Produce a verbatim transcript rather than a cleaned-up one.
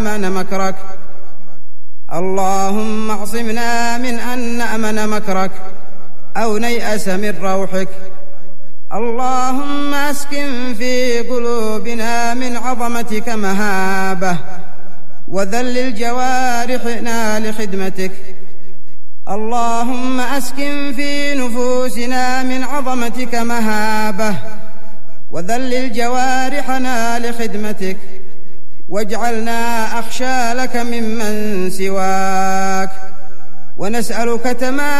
نأمن مكرك. اللهم اعصمنا من أن نأمن مكرك أو نيأس من روحك. اللهم أسكن في قلوبنا من عظمتك مهابة، وذلل جوارحنا لخدمتك. اللهم أسكن في نفوسنا من عظمتك مهابة، وذلل جوارحنا لخدمتك، واجعلنا أخشى لك ممن سواك، ونسألك تمام